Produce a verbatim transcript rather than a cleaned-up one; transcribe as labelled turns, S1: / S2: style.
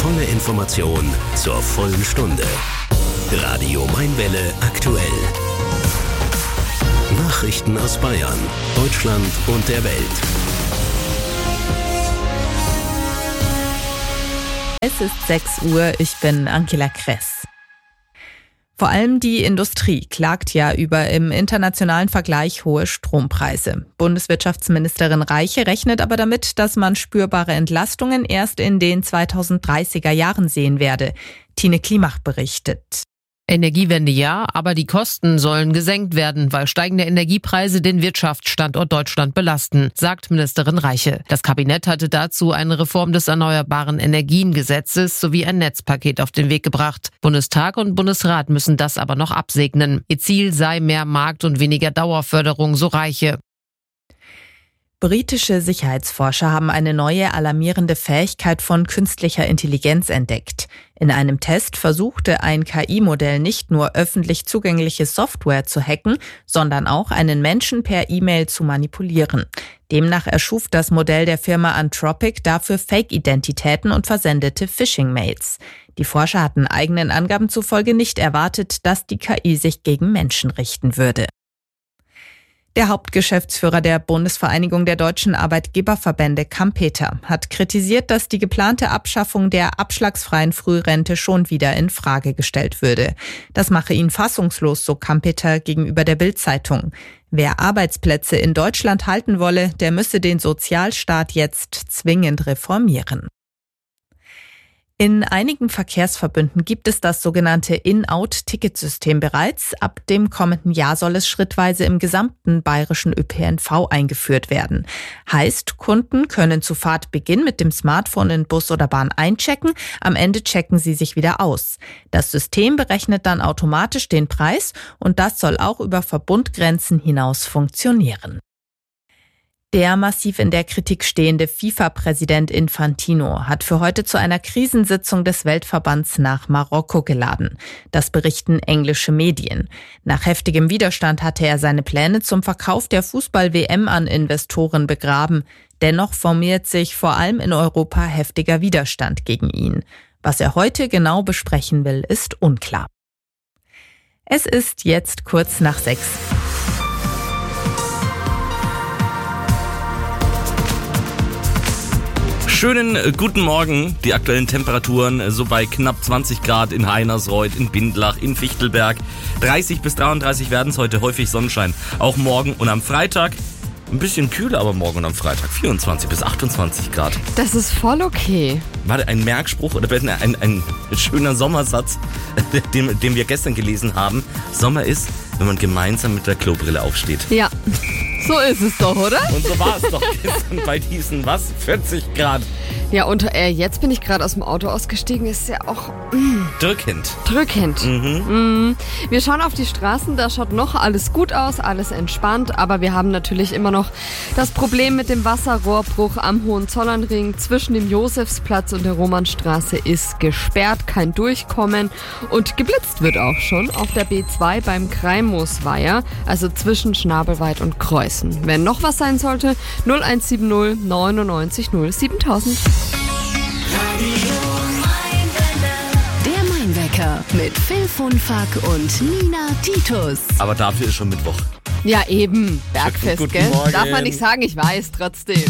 S1: volle Information zur vollen Stunde. Radio Mainwelle aktuell. Nachrichten aus Bayern, Deutschland und der Welt.
S2: Es ist sechs Uhr, ich bin Angela Kress. Vor allem die Industrie klagt ja über im internationalen Vergleich hohe Strompreise. Bundeswirtschaftsministerin Reiche rechnet aber damit, dass man spürbare Entlastungen erst in den zweitausenddreißiger Jahren sehen werde. Tine Klimach berichtet.
S3: Energiewende ja, aber die Kosten sollen gesenkt werden, weil steigende Energiepreise den Wirtschaftsstandort Deutschland belasten, sagt Ministerin Reiche. Das Kabinett hatte dazu eine Reform des Erneuerbaren Energiengesetzes sowie ein Netzpaket auf den Weg gebracht. Bundestag und Bundesrat müssen das aber noch absegnen. Ihr Ziel sei mehr Markt- und weniger Dauerförderung, so Reiche.
S2: Britische Sicherheitsforscher haben eine neue alarmierende Fähigkeit von künstlicher Intelligenz entdeckt. In einem Test versuchte ein K I-Modell nicht nur öffentlich zugängliche Software zu hacken, sondern auch einen Menschen per E-Mail zu manipulieren. Demnach erschuf das Modell der Firma Anthropic dafür Fake-Identitäten und versendete Phishing-Mails. Die Forscher hatten eigenen Angaben zufolge nicht erwartet, dass die K I sich gegen Menschen richten würde. Der Hauptgeschäftsführer der Bundesvereinigung der deutschen Arbeitgeberverbände, Kampeter, hat kritisiert, dass die geplante Abschaffung der abschlagsfreien Frührente schon wieder in Frage gestellt würde. Das mache ihn fassungslos, so Kampeter gegenüber der Bild-Zeitung. Wer Arbeitsplätze in Deutschland halten wolle, der müsse den Sozialstaat jetzt zwingend reformieren. In einigen Verkehrsverbünden gibt es das sogenannte In-Out-Ticketsystem bereits. Ab dem kommenden Jahr soll es schrittweise im gesamten bayerischen Ö P N V eingeführt werden. Heißt, Kunden können zu Fahrtbeginn mit dem Smartphone in Bus oder Bahn einchecken, am Ende checken sie sich wieder aus. Das System berechnet dann automatisch den Preis und das soll auch über Verbundgrenzen hinaus funktionieren. Der massiv in der Kritik stehende FIFA-Präsident Infantino hat für heute zu einer Krisensitzung des Weltverbands nach Marokko geladen. Das berichten englische Medien. Nach heftigem Widerstand hatte er seine Pläne zum Verkauf der Fußball-W M an Investoren begraben. Dennoch formiert sich vor allem in Europa heftiger Widerstand gegen ihn. Was er heute genau besprechen will, ist unklar. Es ist jetzt kurz nach sechs.
S4: Schönen guten Morgen. Die aktuellen Temperaturen so bei knapp zwanzig Grad in Heinersreuth, in Bindlach, in Fichtelberg. dreißig bis dreiunddreißig werden es heute, häufig Sonnenschein. Auch morgen und am Freitag. Ein bisschen kühler, aber morgen und am Freitag vierundzwanzig bis achtundzwanzig Grad.
S5: Das ist voll okay.
S4: War ein Merkspruch oder besser ein, ein schöner Sommersatz, den, den wir gestern gelesen haben. Sommer ist, wenn man gemeinsam mit der Klobrille aufsteht.
S5: Ja, so ist es doch, oder?
S4: Und so war es doch gestern bei diesen, was, vierzig Grad.
S5: Ja, und äh, jetzt bin ich gerade aus dem Auto ausgestiegen, ist ja auch mm,
S4: drückend.
S5: Drückend.
S4: Mhm.
S5: Mm. Wir schauen auf die Straßen, da schaut noch alles gut aus, alles entspannt, aber wir haben natürlich immer noch das Problem mit dem Wasserrohrbruch am Hohenzollernring zwischen dem Josefsplatz und der Romannstraße ist gesperrt, kein Durchkommen und geblitzt wird auch schon auf der B zwei beim Kreimosweiher, also zwischen Schnabelweit und Kreuzen. Wenn noch was sein sollte, null eins sieben null neunundneunzig null siebentausend.
S6: Der Mainwecker mit Phil Funfack und Nina Titus.
S4: Aber dafür ist schon Mittwoch.
S5: Ja eben, Bergfest,
S4: Guten
S5: gell?
S4: Morgen.
S5: Darf man nicht sagen, ich weiß trotzdem.